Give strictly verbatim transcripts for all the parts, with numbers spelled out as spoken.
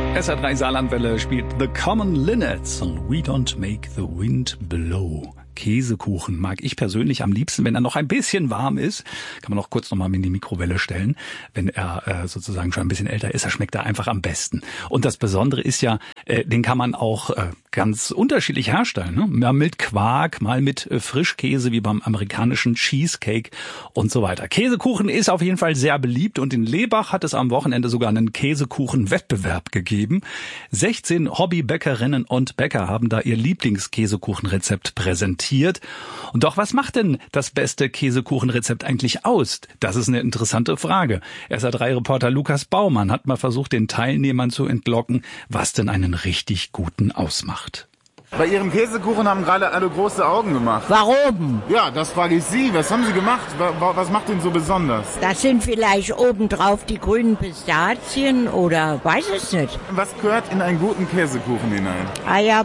S R drei Saarlandwelle spielt The Common Linnets und We Don't Make the Wind Blow. Käsekuchen mag ich persönlich am liebsten, wenn er noch ein bisschen warm ist. Kann man auch kurz nochmal in die Mikrowelle stellen. Wenn er äh, sozusagen schon ein bisschen älter ist, er schmeckt er einfach am besten. Und das Besondere ist ja, äh, den kann man auch äh, ganz unterschiedlich herstellen. Ne? Mal mit Quark, mal mit äh, Frischkäse, wie beim amerikanischen Cheesecake und so weiter. Käsekuchen ist auf jeden Fall sehr beliebt und in Lebach hat es am Wochenende sogar einen Käsekuchen-Wettbewerb gegeben. sechzehn Hobbybäckerinnen und Bäcker haben da ihr Lieblingskäsekuchenrezept präsentiert. Und doch, was macht denn das beste Käsekuchenrezept eigentlich aus? Das ist eine interessante Frage. S R drei Reporter Lukas Baumann hat mal versucht, den Teilnehmern zu entlocken, was denn einen richtig guten ausmacht. Bei Ihrem Käsekuchen haben gerade alle große Augen gemacht. Warum? Ja, das frage ich Sie. Was haben Sie gemacht? Was macht ihn so besonders? Das sind vielleicht obendrauf die grünen Pistazien oder weiß es nicht. Was gehört in einen guten Käsekuchen hinein? Eier,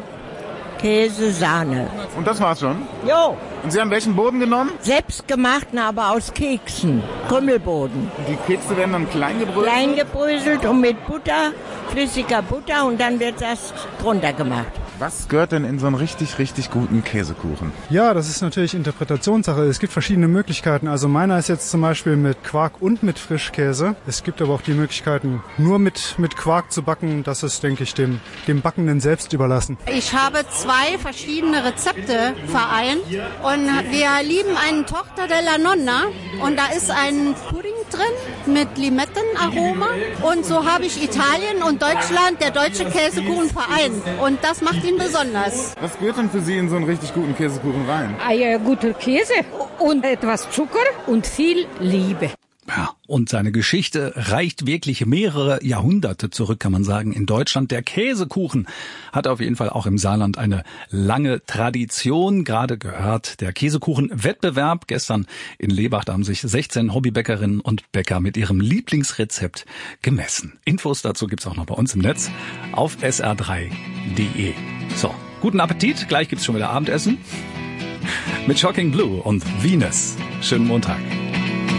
Käse, Sahne. Und das war's schon? Jo. Und Sie haben welchen Boden genommen? Selbstgemachten, aber aus Keksen. Krümmelboden. Die Kekse werden dann klein gebröselt? Klein gebröselt und mit Butter, flüssiger Butter und dann wird das drunter gemacht. Was gehört denn in so einen richtig, richtig guten Käsekuchen? Ja, das ist natürlich Interpretationssache. Es gibt verschiedene Möglichkeiten. Also meiner ist jetzt zum Beispiel mit Quark und mit Frischkäse. Es gibt aber auch die Möglichkeiten, nur mit, mit Quark zu backen. Das ist, denke ich, dem, dem Backenden selbst überlassen. Ich habe zwei verschiedene Rezepte vereint und wir lieben einen Torta della Nonna und da ist ein Pudding drin mit Limettenaroma und so habe ich Italien und Deutschland, der deutsche Käsekuchen vereint und das macht ihn besonders. Was gehört denn für Sie in so einen richtig guten Käsekuchen rein? Ein guter Käse und etwas Zucker und viel Liebe. Ja, und seine Geschichte reicht wirklich mehrere Jahrhunderte zurück, kann man sagen. In Deutschland, der Käsekuchen hat auf jeden Fall auch im Saarland eine lange Tradition. Gerade gehört der Käsekuchen-Wettbewerb gestern in Lebach. Da haben sich sechzehn Hobbybäckerinnen und Bäcker mit ihrem Lieblingsrezept gemessen. Infos dazu gibt's auch noch bei uns im Netz auf s r drei punkt d e. So, guten Appetit. Gleich gibt's schon wieder Abendessen mit Shocking Blue und Venus. Schönen Montag.